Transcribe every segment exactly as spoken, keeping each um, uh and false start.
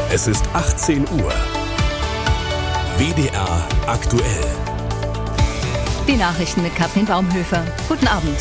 Es ist achtzehn Uhr. W D R aktuell. Die Nachrichten mit Katrin Baumhöfer. Guten Abend.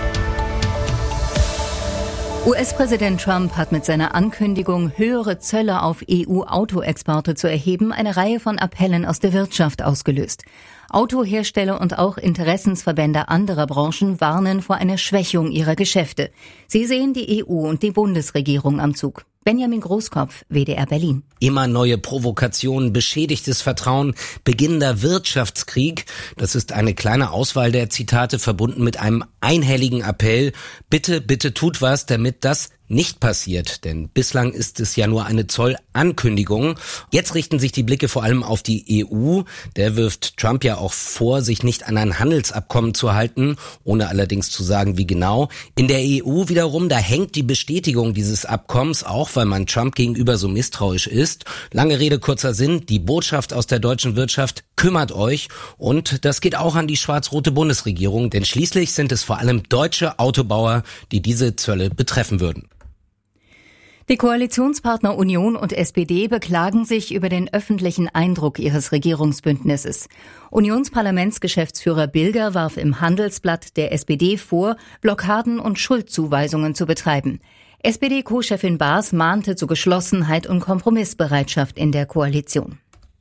U S-Präsident Trump hat mit seiner Ankündigung, höhere Zölle auf E U-Autoexporte zu erheben, eine Reihe von Appellen aus der Wirtschaft ausgelöst. Autohersteller und auch Interessensverbände anderer Branchen warnen vor einer Schwächung ihrer Geschäfte. Sie sehen die E U und die Bundesregierung am Zug. Benjamin Großkopf, W D R Berlin. Immer neue Provokationen, beschädigtes Vertrauen, beginnender Wirtschaftskrieg. Das ist eine kleine Auswahl der Zitate verbunden mit einem einhelligen Appell. Bitte, bitte tut was, damit das nicht passiert, denn bislang ist es ja nur eine Zollankündigung. Jetzt richten sich die Blicke vor allem auf die E U. Der wirft Trump ja auch vor, sich nicht an ein Handelsabkommen zu halten, ohne allerdings zu sagen, wie genau. In der E U wiederum, da hängt die Bestätigung dieses Abkommens, auch weil man Trump gegenüber so misstrauisch ist. Lange Rede, kurzer Sinn, die Botschaft aus der deutschen Wirtschaft: kümmert euch. Und das geht auch an die schwarz-rote Bundesregierung, denn schließlich sind es vor allem deutsche Autobauer, die diese Zölle betreffen würden. Die Koalitionspartner Union und S P D beklagen sich über den öffentlichen Eindruck ihres Regierungsbündnisses. Unionsparlamentsgeschäftsführer Bilger warf im Handelsblatt der S P D vor, Blockaden und Schuldzuweisungen zu betreiben. S P D-Co-Chefin Baas mahnte zu Geschlossenheit und Kompromissbereitschaft in der Koalition.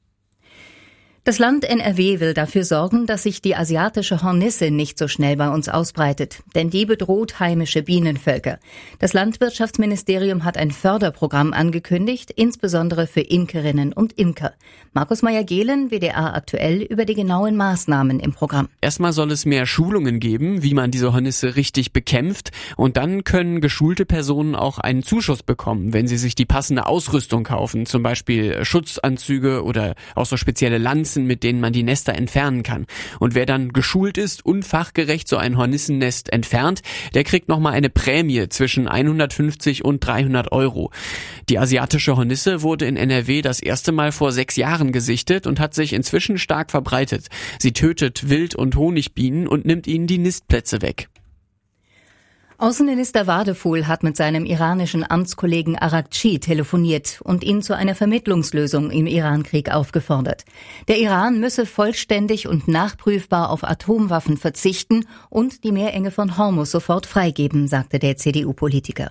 Das Land N R W will dafür sorgen, dass sich die asiatische Hornisse nicht so schnell bei uns ausbreitet, denn die bedroht heimische Bienenvölker. Das Landwirtschaftsministerium hat ein Förderprogramm angekündigt, insbesondere für Imkerinnen und Imker. Markus Meyer-Gehlen, W D R aktuell, über die genauen Maßnahmen im Programm. Erstmal soll es mehr Schulungen geben, wie man diese Hornisse richtig bekämpft, und dann können geschulte Personen auch einen Zuschuss bekommen, wenn sie sich die passende Ausrüstung kaufen, zum Beispiel Schutzanzüge oder auch so spezielle Lanzen, mit denen man die Nester entfernen kann. Und wer dann geschult ist und fachgerecht so ein Hornissennest entfernt, der kriegt nochmal eine Prämie zwischen hundertfünfzig und dreihundert Euro. Die asiatische Hornisse wurde in N R W das erste Mal vor sechs Jahren gesichtet und hat sich inzwischen stark verbreitet. Sie tötet Wild- und Honigbienen und nimmt ihnen die Nistplätze weg. Außenminister Wadefuhl hat mit seinem iranischen Amtskollegen Araghchi telefoniert und ihn zu einer Vermittlungslösung im Irankrieg aufgefordert. Der Iran müsse vollständig und nachprüfbar auf Atomwaffen verzichten und die Meerenge von Hormuz sofort freigeben, sagte der C D U-Politiker.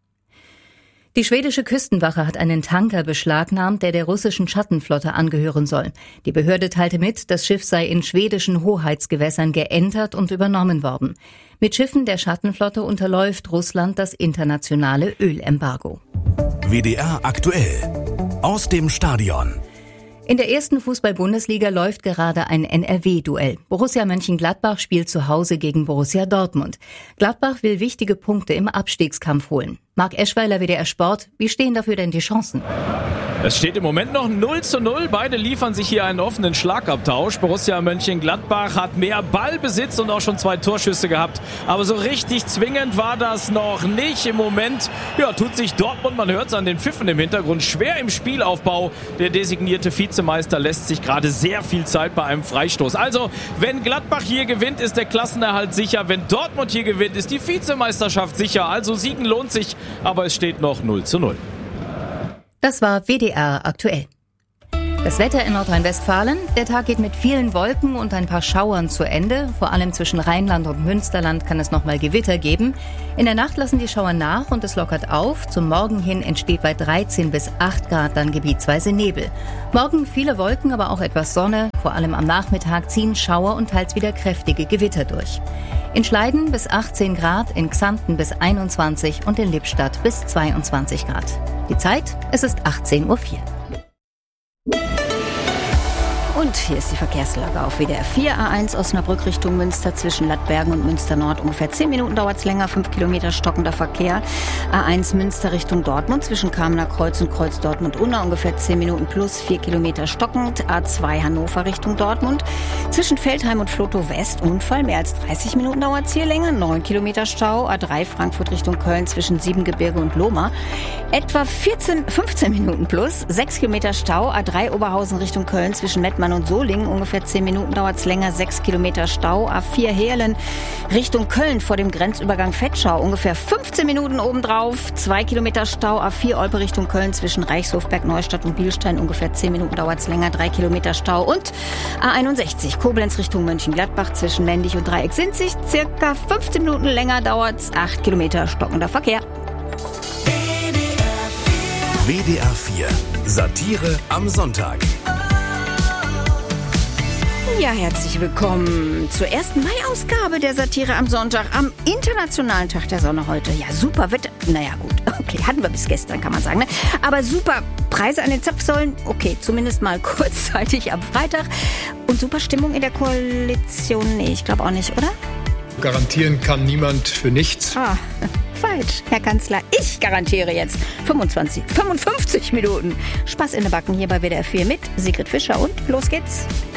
Die schwedische Küstenwache hat einen Tanker beschlagnahmt, der der russischen Schattenflotte angehören soll. Die Behörde teilte mit, das Schiff sei in schwedischen Hoheitsgewässern geentert und übernommen worden. Mit Schiffen der Schattenflotte unterläuft Russland das internationale Ölembargo. W D R aktuell. Aus dem Stadion. In der ersten Fußball-Bundesliga läuft gerade ein N R W-Duell. Borussia Mönchengladbach spielt zu Hause gegen Borussia Dortmund. Gladbach will wichtige Punkte im Abstiegskampf holen. Marc Eschweiler, W D R Sport, wie stehen dafür denn die Chancen? Es steht im Moment noch null zu null. Beide liefern sich hier einen offenen Schlagabtausch. Borussia Mönchengladbach hat mehr Ballbesitz und auch schon zwei Torschüsse gehabt. Aber so richtig zwingend war das noch nicht. Im Moment ja, tut sich Dortmund, man hört es an den Pfiffen im Hintergrund, schwer im Spielaufbau. Der designierte Vizemeister lässt sich gerade sehr viel Zeit bei einem Freistoß. Also, wenn Gladbach hier gewinnt, ist der Klassenerhalt sicher. Wenn Dortmund hier gewinnt, ist die Vizemeisterschaft sicher. Also Siegen lohnt sich, aber es steht noch null zu null. Das war W D R aktuell. Das Wetter in Nordrhein-Westfalen. Der Tag geht mit vielen Wolken und ein paar Schauern zu Ende. Vor allem zwischen Rheinland und Münsterland kann es nochmal Gewitter geben. In der Nacht lassen die Schauer nach und es lockert auf. Zum Morgen hin entsteht bei dreizehn bis acht Grad dann gebietsweise Nebel. Morgen viele Wolken, aber auch etwas Sonne. Vor allem am Nachmittag ziehen Schauer und teils wieder kräftige Gewitter durch. In Schleiden bis achtzehn Grad, in Xanten bis einundzwanzig und in Lippstadt bis zweiundzwanzig Grad. Die Zeit, es ist achtzehn Uhr vier. Und hier ist die Verkehrslage auf W D R vier. A eins Osnabrück Richtung Münster zwischen Lattbergen und Münster Nord. Ungefähr zehn Minuten dauert es länger, fünf Kilometer stockender Verkehr. A eins Münster Richtung Dortmund zwischen Kamener Kreuz und Kreuz Dortmund-Unna. Ungefähr zehn Minuten plus, vier Kilometer stockend. A zwei Hannover Richtung Dortmund. Zwischen Feldheim und Flotow West Unfall. Mehr als dreißig Minuten dauert es hier länger. neun Kilometer Stau. A drei Frankfurt Richtung Köln zwischen Siebengebirge und Lohmar. Etwa vierzehn, fünfzehn Minuten plus, sechs Kilometer Stau. A drei Oberhausen Richtung Köln zwischen Mettmann Heißmann und Solingen. Ungefähr zehn Minuten dauert es länger, sechs Kilometer Stau. A vier Heerlen Richtung Köln vor dem Grenzübergang Vetschau. Ungefähr fünfzehn Minuten obendrauf, zwei Kilometer Stau. A vier Olpe Richtung Köln zwischen Reichshofberg, Neustadt und Bielstein. Ungefähr zehn Minuten dauert es länger, drei Kilometer Stau. Und A einundsechzig Koblenz Richtung Mönchengladbach zwischen Mendig und Dreieck Sinzig. Circa fünfzehn Minuten länger dauert es, acht Kilometer stockender Verkehr. W D R vier Satire am Sonntag. Ja, herzlich willkommen zur ersten Mai-Ausgabe der Satire am Sonntag, am Internationalen Tag der Sonne heute. Ja, super Wetter. Naja, gut. Okay, hatten wir bis gestern, kann man sagen. Ne? Aber super Preise an den Zapfsäulen. Okay, zumindest mal kurzzeitig am Freitag. Und super Stimmung in der Koalition. Nee, ich glaube auch nicht, oder? Garantieren kann niemand für nichts. Ah, falsch, Herr Kanzler. Ich garantiere jetzt fünfundzwanzig, fünfundfünfzig Minuten Spaß in den Backen hier bei W D R vier mit Sigrid Fischer und los geht's.